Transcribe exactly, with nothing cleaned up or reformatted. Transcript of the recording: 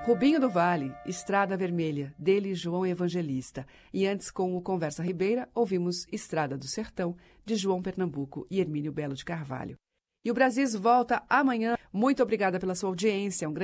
Rubinho do Vale, Estrada Vermelha, dele João Evangelista. E antes, com o Conversa Ribeira, ouvimos Estrada do Sertão, de João Pernambuco e Hermínio Belo de Carvalho. E o Brasis volta amanhã. Muito obrigada pela sua audiência. Um grande